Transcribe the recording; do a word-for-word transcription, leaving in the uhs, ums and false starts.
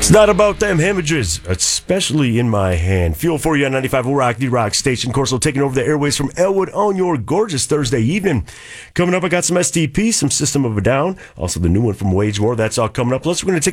It's not about them images, especially in my hand. Fuel for you on ninety-five will rock, the rock station. Corso taking over the airways from Elwood on your gorgeous Thursday evening. Coming up, I got some S T P, some System of a Down, also the new one from Wage War. That's all coming up. Plus, we're going to take